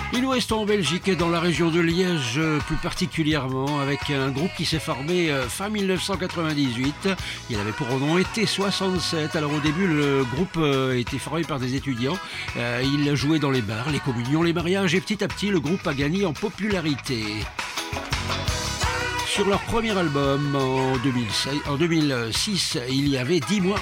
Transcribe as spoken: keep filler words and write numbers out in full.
Et nous restons en Belgique et dans la région de Liège plus particulièrement avec un groupe qui s'est formé fin mille neuf cent quatre-vingt-dix-huit. Il avait pour nom été soixante-sept. Alors au début le groupe était formé par des étudiants. Il jouait dans les bars, les communions, les mariages et petit à petit le groupe a gagné en popularité. Sur leur premier album en deux mille six, il y avait dix mois